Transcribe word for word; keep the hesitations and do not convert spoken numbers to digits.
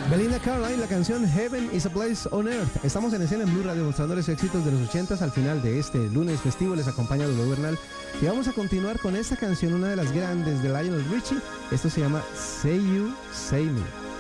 Belinda Carlisle, la canción Heaven is a Place on Earth. Estamos en escena en Blue Radio mostrándoles éxitos de los ochentas. Al final de este lunes festivo les acompaña W Bernal y vamos a continuar con esta canción, una de las grandes de Lionel Richie. Esto se llama Say You, Say Me.